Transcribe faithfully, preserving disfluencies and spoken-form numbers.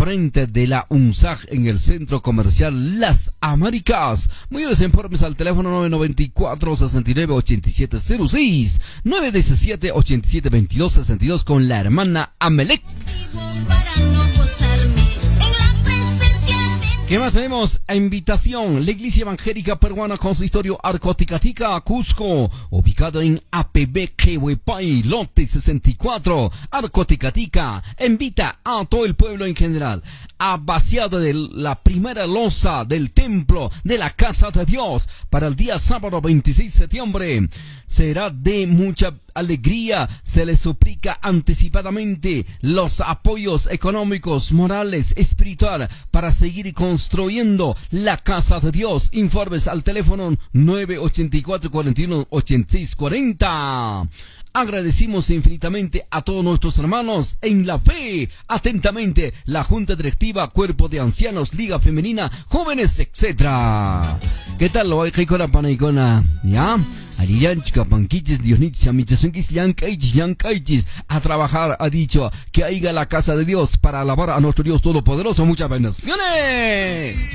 frente de la UNSAG en el Centro Comercial Las Américas. Mayores informes al teléfono nueve nueve cuatro, seis nueve, ocho siete cero seis, nueve uno siete, ocho siete dos dos, seis dos con la hermana Amelec. ¿Qué más tenemos? Invitación. La Iglesia Evangélica Peruana Consistorio Arco Ticatica, Cusco, ubicado en A P B Quehuepay, lote sesenta y cuatro, Arco Ticatica, invita a todo el pueblo en general a vaciado de la primera losa del templo de la Casa de Dios para el día sábado veintiséis de septiembre. Será de mucha alegría. Se les suplica anticipadamente los apoyos económicos, morales, espiritual para seguir construyendo la Casa de Dios. Informes al teléfono nueve ocho cuatro, cuatro uno, ocho seis cuatro cero. Agradecimos infinitamente a todos nuestros hermanos en la fe. Atentamente, la Junta Directiva, Cuerpo de Ancianos, Liga Femenina, Jóvenes, etcétera. ¿Qué tal? Lo hay con la panaicona, ¿ya? Ariyanchika, panquiches, diosnichis, amichasunkis, yankaichis, yankaichis. A trabajar, ha dicho, que haya la casa de Dios para alabar a nuestro Dios Todopoderoso. Muchas bendiciones.